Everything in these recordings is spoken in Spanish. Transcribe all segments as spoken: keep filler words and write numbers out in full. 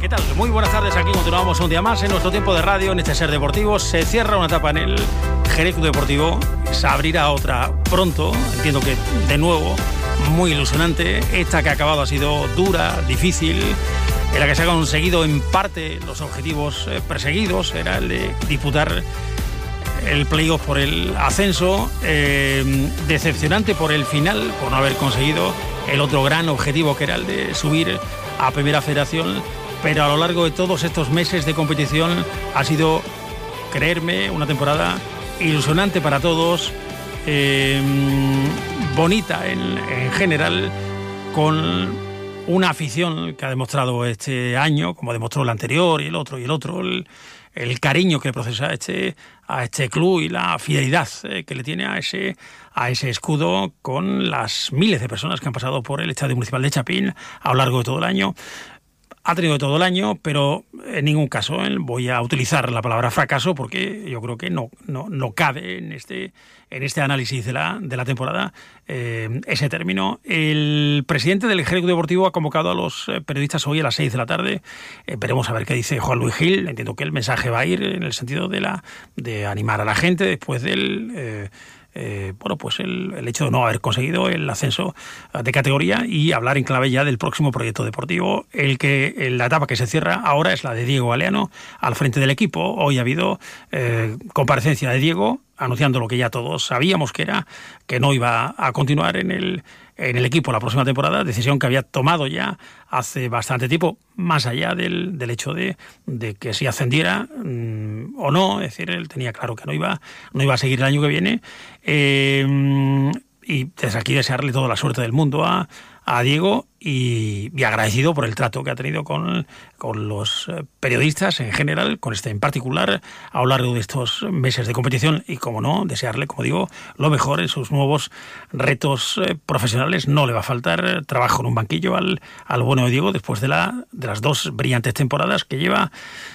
¿Qué tal? Muy buenas tardes, aquí continuamos un día más en nuestro tiempo de radio, en este Ser Deportivo. Se cierra una etapa en el Jerez Club Deportivo, se abrirá otra pronto, entiendo que de nuevo, muy ilusionante. Esta que ha acabado ha sido dura, difícil, en la que se han conseguido en parte los objetivos perseguidos, era el de disputar el playoff por el ascenso, eh, decepcionante por el final, por no haber conseguido el otro gran objetivo que era el de subir a Primera Federación, pero a lo largo de todos estos meses de competición ha sido, creerme, una temporada ilusionante para todos, eh, bonita en, en general, con una afición que ha demostrado este año, como demostró el anterior y el otro y el otro, el, el cariño que procesa este, a este club y la fidelidad eh, que le tiene a ese, a ese escudo, con las miles de personas que han pasado por el Estadio Municipal de Chapín a lo largo de todo el año. Ha tenido todo el año, pero en ningún caso ¿eh? voy a utilizar la palabra fracaso, porque yo creo que no, no, no cabe en este, en este análisis de la, de la temporada eh, ese término. El presidente del Jerez Club Deportivo ha convocado a los periodistas hoy a las seis de la tarde. Eh, veremos a ver qué dice Juan Luis Gil. Entiendo que el mensaje va a ir en el sentido de, la, de animar a la gente después del... Eh, Eh, bueno, pues el, el hecho de no haber conseguido el ascenso de categoría, y hablar en clave ya del próximo proyecto deportivo. El que la etapa que se cierra ahora es la de Diego Galeano al frente del equipo. Hoy ha habido eh, comparecencia de Diego anunciando lo que ya todos sabíamos, que era que no iba a continuar en el en el equipo la próxima temporada, decisión que había tomado ya hace bastante tiempo, más allá del, del hecho de, de que si ascendiera mmm, o no. Es decir, él tenía claro que no iba, no iba a seguir el año que viene. Eh, y desde aquí desearle toda la suerte del mundo a, a Diego, y, y agradecido por el trato que ha tenido con, con los periodistas en general, con este en particular, a lo largo de estos meses de competición, y como no, desearle, como digo, lo mejor en sus nuevos retos eh, profesionales. No le va a faltar trabajo en un banquillo al, al bueno de Diego, después de, la, de las dos brillantes temporadas que lleva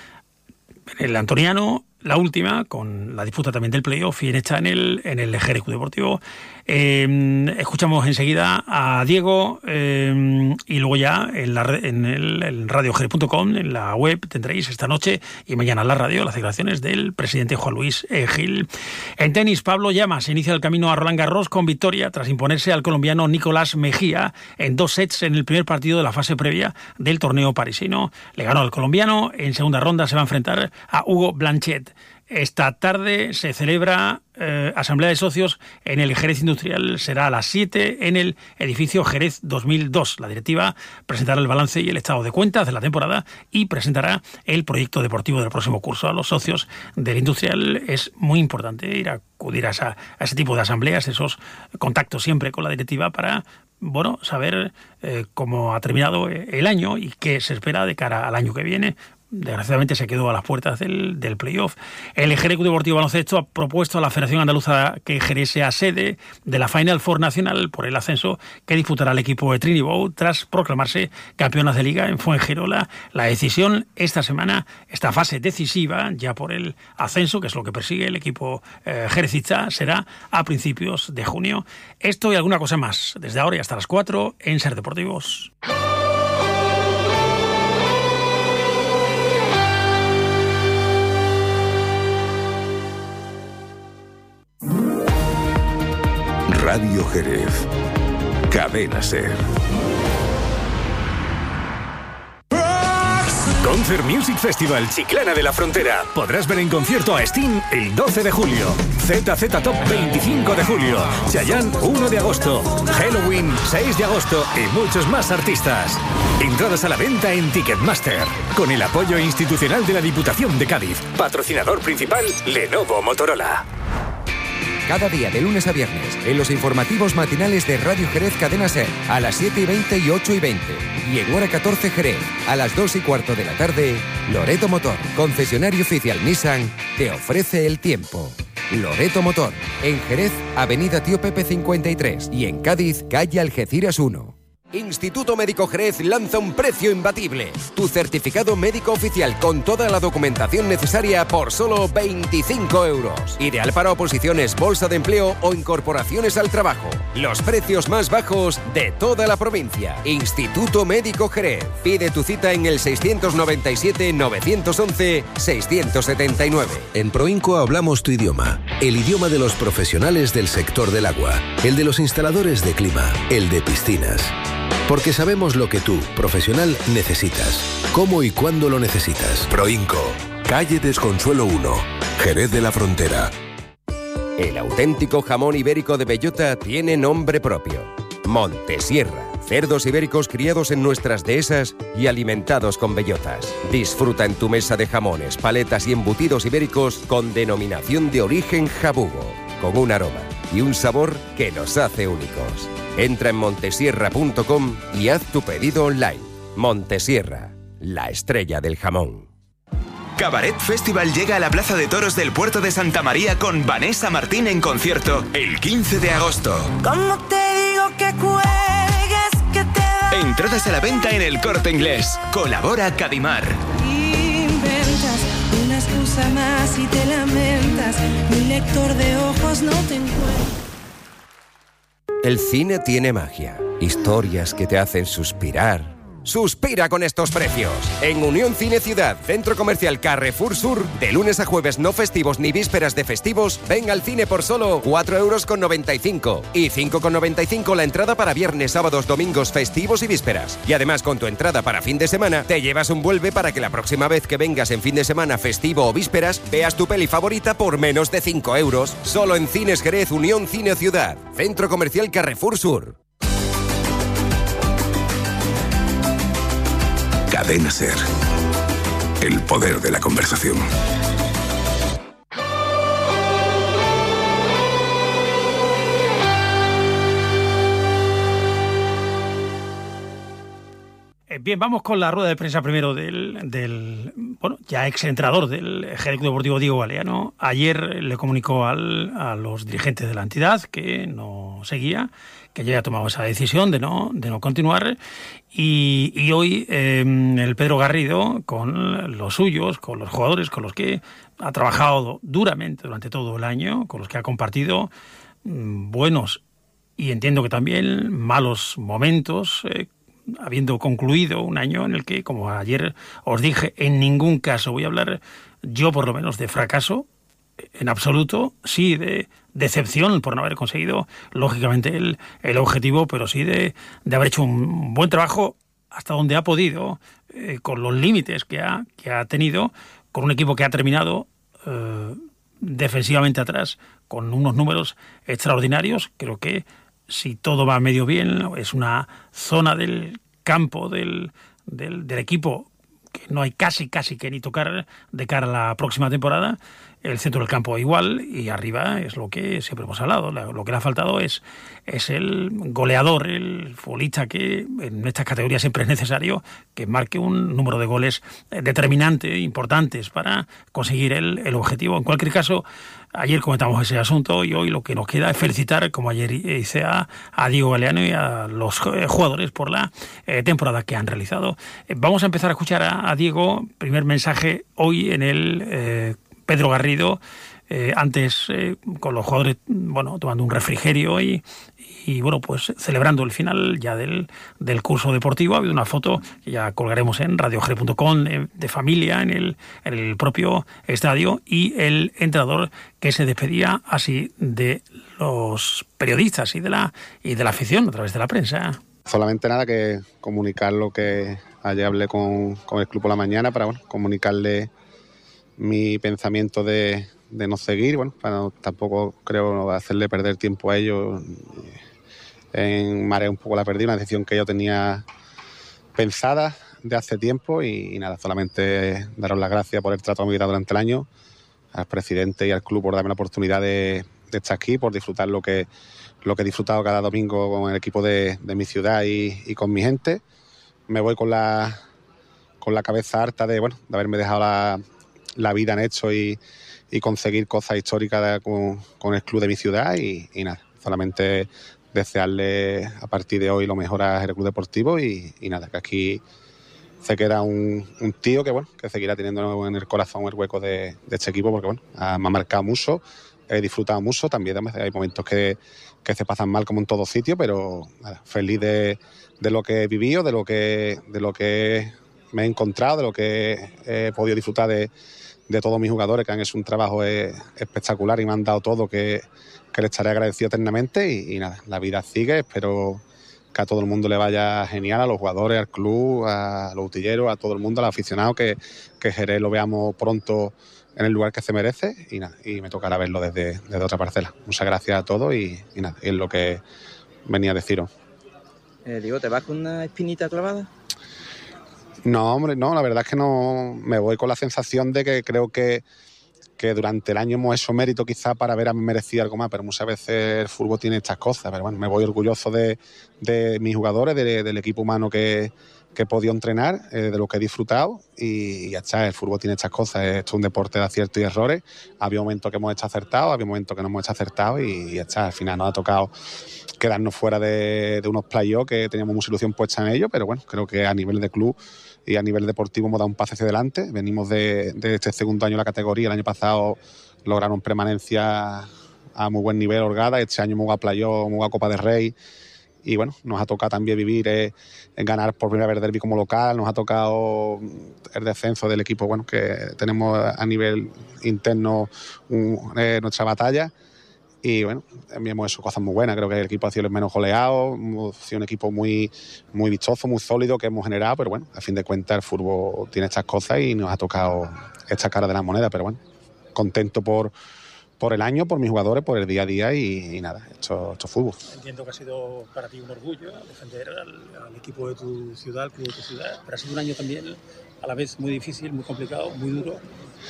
en el Antoniano, la última, con la disputa también del playoff, y en esta en el, en el Jerez Club Deportivo. Eh, escuchamos enseguida a Diego, eh, y luego ya en, la, en el en radio jerez punto com, en la web, tendréis esta noche y mañana en la radio las declaraciones del presidente Juan Luis eh, Gil. En tenis, Pablo Llamas inicia el camino a Roland Garros con victoria tras imponerse al colombiano Nicolás Mejía en dos sets en el primer partido de la fase previa del torneo parisino. Le ganó al colombiano. En segunda ronda se va a enfrentar a Hugo Blanchet. Esta tarde se celebra eh, Asamblea de Socios en el Jerez Industrial. Será a las siete en el edificio Jerez dos mil dos. La directiva presentará el balance y el estado de cuentas de la temporada y presentará el proyecto deportivo del próximo curso. A los socios del Industrial es muy importante ir a acudir a, esa, a ese tipo de asambleas, esos contactos siempre con la directiva, para bueno, saber eh, cómo ha terminado el año y qué se espera de cara al año que viene. Desgraciadamente se quedó a las puertas del, del playoff. El Jerez Club Deportivo Baloncesto ha propuesto a la Federación Andaluza que Jerez sea sede de la Final Four Nacional por el ascenso que disputará el equipo de Trinidad tras proclamarse campeonas de liga en Fuengirola. La decisión esta semana, esta fase decisiva ya por el ascenso, que es lo que persigue el equipo eh, jerezista, será a principios de junio. Esto y alguna cosa más, desde ahora y hasta las cuatro en Ser Deportivos. Radio Jerez. Cadena Ser. Concert Music Festival Chiclana de la Frontera. Podrás ver en concierto a Sting el doce de julio, Z Z Top veinticinco de julio, Chayanne uno de agosto, Halloween seis de agosto y muchos más artistas. Entradas a la venta en Ticketmaster, con el apoyo institucional de la Diputación de Cádiz. Patrocinador principal, Lenovo Motorola. Cada día de lunes a viernes en los informativos matinales de Radio Jerez Cadena Ser a las siete y veinte y ocho y veinte. Y en hora catorce Jerez a las dos y cuarto de la tarde, Loreto Motor, concesionario oficial Nissan, te ofrece el tiempo. Loreto Motor, en Jerez, Avenida Tío Pepe cincuenta y tres, y en Cádiz, calle Algeciras uno. Instituto Médico Jerez lanza un precio imbatible. Tu certificado médico oficial con toda la documentación necesaria por solo veinticinco euros. Ideal para oposiciones, bolsa de empleo o incorporaciones al trabajo. Los precios más bajos de toda la provincia. Instituto Médico Jerez. Pide tu cita en el seiscientos noventa y siete, novecientos once, seiscientos setenta y nueve. En Proinco hablamos tu idioma. El idioma de los profesionales del sector del agua. El de los instaladores de clima. El de piscinas. Porque sabemos lo que tú, profesional, necesitas. Cómo y cuándo lo necesitas. Proinco. Calle Desconsuelo uno. Jerez de la Frontera. El auténtico jamón ibérico de bellota tiene nombre propio. Montesierra. Cerdos ibéricos criados en nuestras dehesas y alimentados con bellotas. Disfruta en tu mesa de jamones, paletas y embutidos ibéricos con denominación de origen jabugo. Con un aroma y un sabor que nos hace únicos. Entra en montesierra punto com y haz tu pedido online. Montesierra, la estrella del jamón. Cabaret Festival llega a la Plaza de Toros del Puerto de Santa María con Vanessa Martín en concierto el quince de agosto. ¿Cómo te digo que cuelgues, que te da... Entradas a la venta en El Corte Inglés. Colabora Cadimar. Inventas una excusa más y te lamentas. Mi lector de ojos no te encuentra. El cine tiene magia, historias que te hacen suspirar. ¡Suspira con estos precios! En Unión Cine Ciudad, Centro Comercial Carrefour Sur, de lunes a jueves no festivos ni vísperas de festivos, ven al cine por solo cuatro euros con noventa y cinco y cinco con noventa y cinco la entrada para viernes, sábados, domingos, festivos y vísperas. Y además con tu entrada para fin de semana, te llevas un vuelve para que la próxima vez que vengas en fin de semana festivo o vísperas, veas tu peli favorita por menos de cinco euros. Solo en Cines Jerez, Unión Cine Ciudad, Centro Comercial Carrefour Sur. Cadena Ser. El poder de la conversación. Bien, vamos con la rueda de prensa primero del, del bueno, ya exentrenador del Jerez Deportivo, Diego Galeano. Ayer le comunicó al, a los dirigentes de la entidad que no seguía, que ya había tomado esa decisión de no, de no continuar. Y, y hoy eh, el Pedro Garrido, con los suyos, con los jugadores con los que ha trabajado duramente durante todo el año, con los que ha compartido mmm, buenos y entiendo que también malos momentos, eh, habiendo concluido un año en el que, como ayer os dije, en ningún caso voy a hablar yo por lo menos de fracaso, en absoluto, sí de decepción por no haber conseguido lógicamente el, el objetivo, pero sí de, de haber hecho un buen trabajo hasta donde ha podido, eh, con los límites que ha, que ha tenido, con un equipo que ha terminado eh, defensivamente atrás, con unos números extraordinarios. Creo que si todo va medio bien, es una zona del campo del, del, del equipo que no hay casi, casi que ni tocar de cara a la próxima temporada. El centro del campo igual, y arriba es lo que siempre hemos hablado. Lo que le ha faltado es, es el goleador, el futbolista que en estas categorías siempre es necesario, que marque un número de goles determinante, importantes para conseguir el, el objetivo. En cualquier caso, ayer comentamos ese asunto y hoy lo que nos queda es felicitar, como ayer hice a, a Diego Galeano y a los jugadores por la eh, temporada que han realizado. Eh, vamos a empezar a escuchar a, a Diego. Primer mensaje hoy en el eh, Pedro Garrido, eh, antes eh, con los jugadores, bueno, tomando un refrigerio y, y bueno, pues celebrando el final ya del, del curso deportivo. Ha habido una foto que ya colgaremos en radio jerez punto com de, de familia en el, en el propio estadio, y el entrenador que se despedía así de los periodistas y de la, y de la afición a través de la prensa. Solamente nada que comunicar lo que ayer hablé con, con el club por la mañana para, bueno, comunicarle mi pensamiento de, de no seguir, bueno, para no, tampoco creo hacerle perder tiempo a ellos. En Marea un poco la perdí, una decisión que yo tenía pensada de hace tiempo y, y nada, solamente daros las gracias por el trato que me he dado durante el año, al presidente y al club por darme la oportunidad de, de estar aquí, por disfrutar lo que, lo que he disfrutado cada domingo con el equipo de, de mi ciudad y, y con mi gente. Me voy con la, con la cabeza harta de, bueno, de haberme dejado la la vida en esto y, y conseguir cosas históricas de, con, con el club de mi ciudad y, y nada, solamente desearle a partir de hoy lo mejor a Jerez Club Deportivo y, y nada, que aquí se queda un, un tío que bueno que seguirá teniendo en el corazón el hueco de, de este equipo, porque bueno, ha, me ha marcado mucho, he disfrutado mucho, también hay momentos que, que se pasan mal como en todo sitio, pero nada, feliz de, de lo que he vivido, de lo que, de lo que me he encontrado, de lo que he podido disfrutar de, de todos mis jugadores, que han hecho un trabajo eh, espectacular y me han dado todo, que, que les estaré agradecido eternamente y, y nada, la vida sigue, espero que a todo el mundo le vaya genial, a los jugadores, al club, a los utilleros, a todo el mundo, a los aficionados, que, que Jerez lo veamos pronto en el lugar que se merece y nada, y me tocará verlo desde, desde otra parcela. Muchas gracias a todos y, y nada, es lo que venía a deciros. Eh, digo, ¿te vas con una espinita clavada? No, hombre, no, la verdad es que no, me voy con la sensación de que creo que que durante el año hemos hecho mérito quizá para haber merecido algo más, pero muchas veces el fútbol tiene estas cosas. Pero bueno, me voy orgulloso de, de mis jugadores, de, del equipo humano que, que he podido entrenar, eh, de lo que he disfrutado y, y ya está, el fútbol tiene estas cosas, esto es un deporte de aciertos y errores. Había momentos que hemos hecho acertados, había momentos que no hemos hecho acertados y, y ya está, al final nos ha tocado quedarnos fuera de, de unos playoffs que teníamos mucha ilusión puesta en ellos, pero bueno, creo que a nivel de club y a nivel deportivo hemos dado un paso hacia adelante. Venimos de, de este segundo año en la categoría, el año pasado lograron permanencia a muy buen nivel Orgada, este año hemos jugado playoff, hemos jugado Copa del Rey y bueno, nos ha tocado también vivir, eh, en ganar por primera vez derbi como local, nos ha tocado el descenso del equipo, bueno, que tenemos a nivel interno un, eh, nuestra batalla. Y bueno, también hemos hecho cosas muy buenas, creo que el equipo ha sido el menos goleado, hemos sido un equipo muy, muy vistoso, muy sólido que hemos generado, pero bueno, a fin de cuentas el fútbol tiene estas cosas y nos ha tocado esta cara de la moneda, pero bueno, contento por, por el año, por mis jugadores, por el día a día y, y nada, esto, esto es fútbol. Entiendo que ha sido para ti un orgullo defender al, al equipo de tu ciudad, al club de tu ciudad, pero ha sido un año también a la vez muy difícil, muy complicado, muy duro.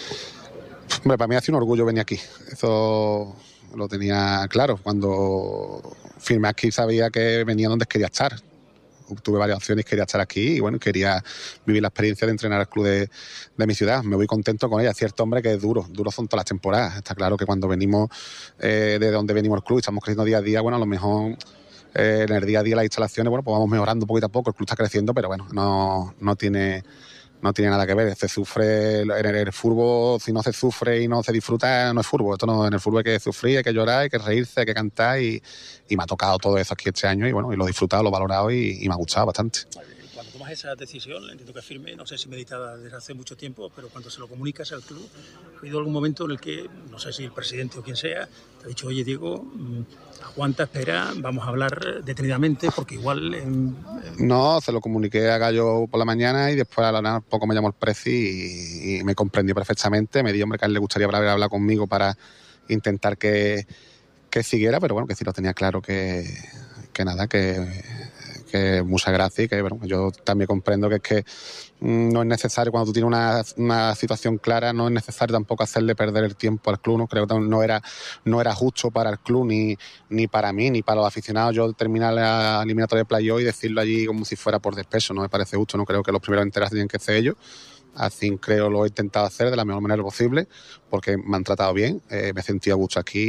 Hombre, para mí ha sido un orgullo venir aquí, eso lo tenía claro. Cuando firmé aquí sabía que venía donde quería estar. Tuve varias opciones, quería estar aquí y bueno, quería vivir la experiencia de entrenar al club de, de mi ciudad. Me voy contento con ella. Cierto, hombre, que es duro, duro son todas las temporadas. Está claro que cuando venimos eh, de donde venimos el club y estamos creciendo día a día, bueno, a lo mejor eh, en el día a día las instalaciones, bueno, pues vamos mejorando poquito a poco, el club está creciendo, pero bueno, no, no tiene... No tiene nada que ver, se sufre en el, el fútbol, si no se sufre y no se disfruta, no es fútbol. Esto no, en el fútbol hay que sufrir, hay que llorar, hay que reírse, hay que cantar y, y me ha tocado todo eso aquí este año y bueno, y lo he disfrutado, lo he valorado y, y me ha gustado bastante. Cuando tomas esa decisión, entiendo que es firme, no sé si meditada desde hace mucho tiempo, pero cuando se lo comunicas al club, ¿ha habido algún momento en el que, no sé si el presidente o quien sea, te ha dicho, oye Diego, aguanta, espera, vamos a hablar detenidamente porque igual... Eh, no, se lo comuniqué a Gallo por la mañana y después a la nada poco me llamó el presi y, y me comprendió perfectamente, me dijo, hombre, que a él le gustaría haber hablado conmigo para intentar que, que siguiera, pero bueno, que sí lo tenía claro que, que nada, que... que muchas gracias y que bueno, yo también comprendo que es que no es necesario, cuando tú tienes una, una situación clara, no es necesario tampoco hacerle perder el tiempo al club, ¿no? Creo que no era, no era justo para el club, ni, ni para mí, ni para los aficionados, yo terminar la eliminatoria de playoff y decirlo allí como si fuera por despecho, no me parece justo, no creo que los primeros enterados tienen que ser ellos. Así creo lo he intentado hacer de la mejor manera posible porque me han tratado bien, eh, me he sentido a gusto aquí